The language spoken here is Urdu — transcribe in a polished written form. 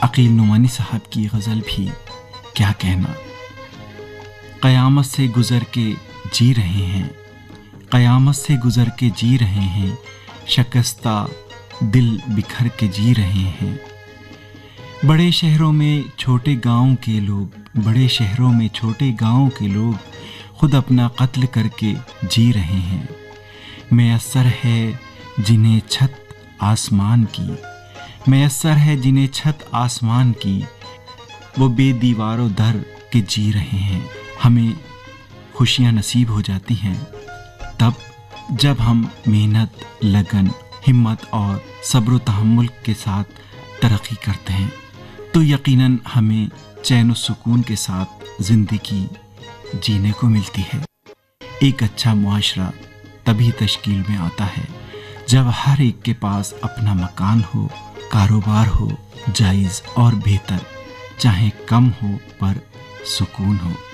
عقیل نعمانی صاحب کی غزل بھی کیا کہنا۔ قیامت سے گزر کے جی رہے ہیں، قیامت سے گزر کے جی رہے ہیں، شکستہ دل بکھر کے جی رہے ہیں۔ بڑے شہروں میں چھوٹے گاؤں کے لوگ، بڑے شہروں میں چھوٹے گاؤں کے لوگ خود اپنا قتل کر کے جی رہے ہیں۔ میسر ہے جنہیں چھت آسمان کی، میسر ہے جنہیں چھت آسمان کی، وہ بے دیوار و در کے جی رہے ہیں۔ ہمیں خوشیاں نصیب ہو جاتی ہیں تب جب ہم محنت، لگن، ہمت اور صبر و تحمل کے ساتھ ترقی کرتے ہیں، تو یقیناً ہمیں چین و سکون کے ساتھ زندگی جینے کو ملتی ہے۔ ایک اچھا معاشرہ تبھی تشکیل میں آتا ہے جب ہر ایک کے پاس اپنا مکان ہو، کاروبار ہو، جائز اور بہتر، چاہے کم ہو پر سکون ہو۔